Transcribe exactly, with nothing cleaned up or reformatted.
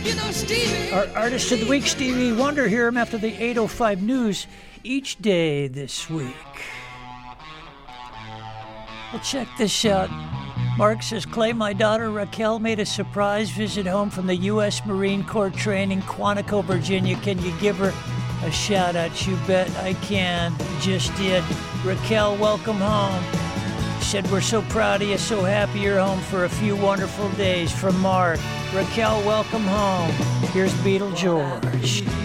You know, Stevie. Our artist of the week, Stevie Wonder. Hear him after the eight oh five news each day this week. Well, check this out. Mark says, Clay, my daughter Raquel made a surprise visit home from the U S Marine Corps training, Quantico, Virginia. Can you give her a shout out? You bet I can. Just did. Raquel, welcome home. Said, we're so proud of you, so happy you're home for a few wonderful days. From Mark. Raquel, welcome home. Here's Beetle George.